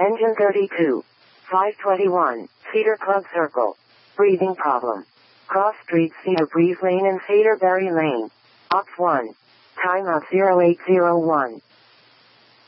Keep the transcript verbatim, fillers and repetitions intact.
Engine thirty-two. five twenty-one, Cedar Club Circle. Breathing problem. Cross Street, Cedar Breeze Lane and Cedarberry Lane. Ops one. Time of zero eight zero one.